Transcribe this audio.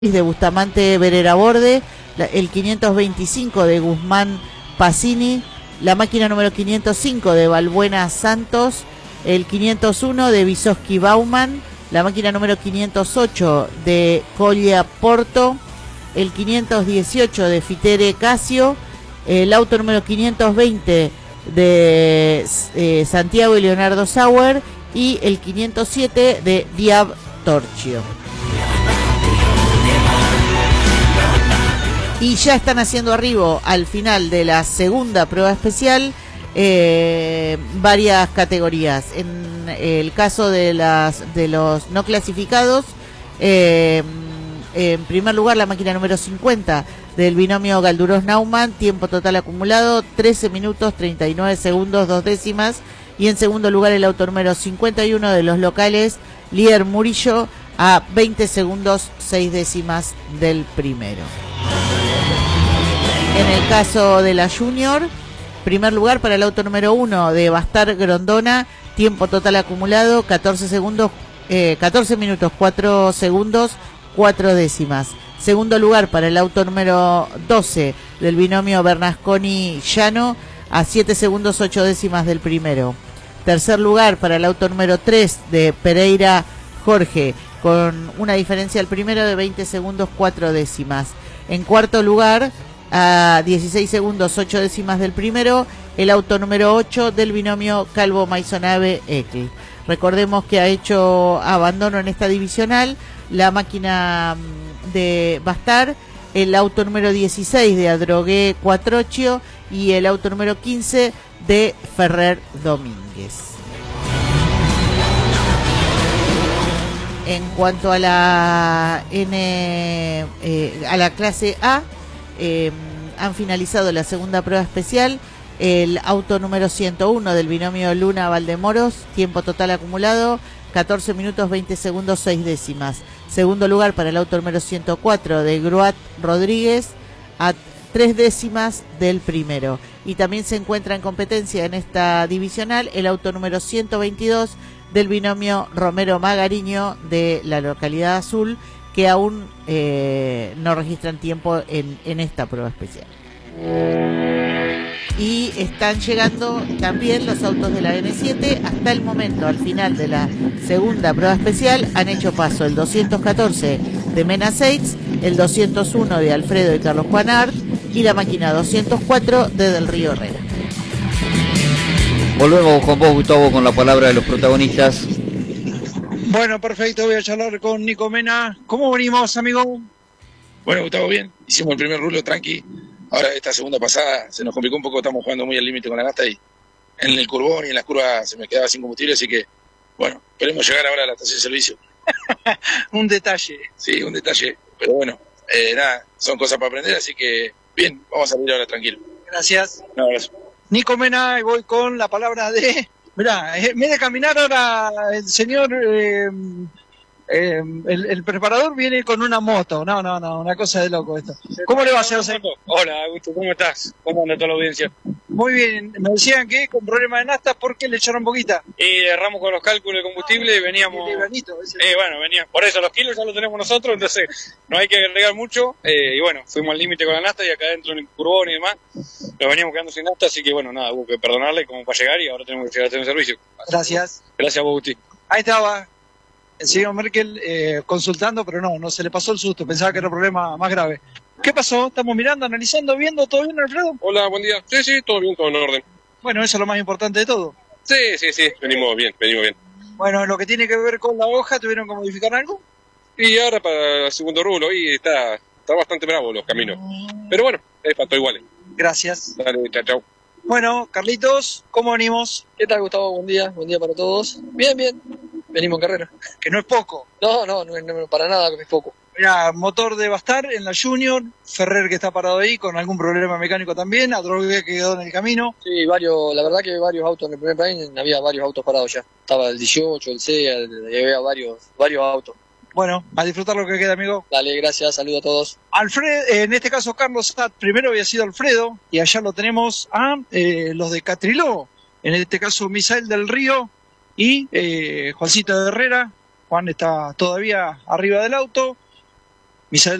de Bustamante Berera Borde, el 525 de Guzmán Pacini, la máquina número 505 de Balbuena Santos, el 501 de Vysotsky Bauman, la máquina número 508 de Colia Porto, el 518 de Fitere Casio, el auto número 520 de Santiago y Leonardo Sauer y el 507 de Diab Torchio. Y ya están haciendo arribo al final de la segunda prueba especial varias categorías. En el caso de los no clasificados, en primer lugar la máquina número 50 del binomio Galduros-Naumann, tiempo total acumulado 13 minutos 39 segundos 2 décimas. Y en segundo lugar el auto número 51 de los locales, Lier Murillo, a 20 segundos 6 décimas del primero. En el caso de la Junior, primer lugar para el auto número 1 de Bastar Grondona, tiempo total acumulado 14 minutos 4 segundos 4 décimas. Segundo lugar para el auto número 12 del binomio Bernasconi Llano, a 7 segundos 8 décimas del primero. Tercer lugar para el auto número 3 de Pereira Jorge, con una diferencia al primero de 20 segundos 4 décimas. En cuarto lugar, a 16 segundos 8 décimas del primero, el auto número 8 del binomio Calvo Maisonave Eckl. Recordemos que ha hecho abandono en esta divisional la máquina de Bastar, el auto número 16 de Adrogué Cuatrocchio y el auto número 15 de Ferrer Domínguez. En cuanto a la a la clase A, han finalizado la segunda prueba especial el auto número 101 del binomio Luna Valdemoros, tiempo total acumulado 14 minutos 20 segundos 6 décimas. Segundo lugar para el auto número 104 de Gruat Rodríguez, a 3 décimas del primero. Y también se encuentra en competencia en esta divisional el auto número 122 del binomio Romero Magariño de la localidad Azul, que aún no registran tiempo en esta prueba especial. Y están llegando también los autos de la N7. Hasta el momento, al final de la segunda prueba especial, han hecho paso el 214 de Mena Seitz, el 201 de Alfredo y Carlos Juan Art y la máquina 204 de Del Río Herrera. Volvemos con vos, Gustavo, con la palabra de los protagonistas. Bueno, perfecto, voy a charlar con Nico Mena. ¿Cómo venimos, amigo? Bueno, Gustavo, bien. Hicimos el primer rulo tranqui. Ahora esta segunda pasada se nos complicó un poco, estamos jugando muy al límite con la nafta y en el curbón y en las curvas se me quedaba sin combustible, así que, bueno, esperemos llegar ahora a la estación de servicio. Un detalle. Sí, un detalle, pero bueno, nada, son cosas para aprender, así que, bien, vamos a salir ahora tranquilo. Gracias. Un abrazo. Nico Mena, y voy con la palabra de... Mirá, en vez de caminar ahora el señor... el preparador viene con una moto. No, una cosa de loco esto. ¿Cómo le va a hacer? Hola, Augusto, ¿cómo estás? ¿Cómo anda toda la audiencia? Muy bien, me decían que con problema de nafta porque le echaron poquita. Y erramos con los cálculos de combustible y veníamos... bueno, veníamos. Por eso, los kilos ya los tenemos nosotros, entonces no hay que agregar mucho. Y bueno, fuimos al límite con la nafta y acá adentro en el curbón y demás, nos veníamos quedando sin nafta, así que bueno, nada, hubo que perdonarle como para llegar y ahora tenemos que llegar a tener servicio. Gracias. Gracias a vos, Gusti. Ahí estaba el señor Merkel consultando, pero no se le pasó el susto, pensaba que era un problema más grave. ¿Qué pasó? ¿Estamos mirando, analizando, viendo? ¿Todo bien, Alfredo? Hola, buen día. Sí, todo bien, todo en orden. Bueno, eso es lo más importante de todo. Sí, venimos bien. Bueno, lo que tiene que ver con la hoja, ¿tuvieron que modificar algo? Y ahora para el segundo rulo, hoy está bastante bravo los caminos. Pero bueno, es para todo igual. Gracias. Dale, chao. Bueno, Carlitos, ¿cómo venimos? ¿Qué tal, Gustavo? Buen día para todos. Bien. Venimos en carrera. Que no es poco. No, para nada que es poco. Mirá, motor de Bastar en la Junior, Ferrer que está parado ahí con algún problema mecánico también, Adrogué que quedó en el camino. Sí, la verdad que varios autos en el primer plane, había varios autos parados ya. Estaba el 18, el C, había varios autos. Bueno, a disfrutar lo que queda, amigo. Dale, gracias, saludo a todos. Alfredo, en este caso Carlos Satt, primero había sido Alfredo, y allá lo tenemos a los de Catriló, en este caso Misael del Río y Juancito de Herrera. Juan está todavía arriba del auto. Misael